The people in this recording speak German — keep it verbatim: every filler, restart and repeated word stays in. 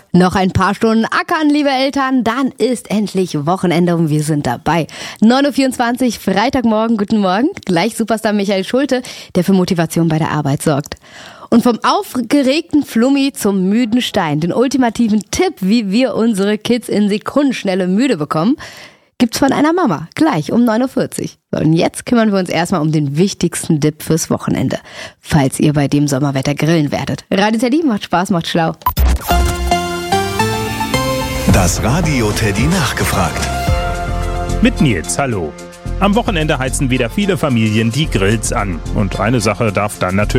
Noch ein paar Stunden ackern, liebe Eltern, dann ist endlich Wochenende und wir sind dabei. neun Uhr vierundzwanzig, Freitagmorgen, guten Morgen. Gleich Superstar Michael Schulte, der für Motivation bei der Arbeit sorgt. Und vom aufgeregten Flummi zum müden Stein, den ultimativen Tipp, wie wir unsere Kids in Sekundenschnelle müde bekommen, gibt's von einer Mama, gleich um neun Uhr vierzig. Und jetzt kümmern wir uns erstmal um den wichtigsten Tipp fürs Wochenende, falls ihr bei dem Sommerwetter grillen werdet. Radio Teddy macht Spaß, macht schlau. Das Radio Teddy nachgefragt. Mit Nils, hallo. Am Wochenende heizen wieder viele Familien die Grills an. Und eine Sache darf dann natürlich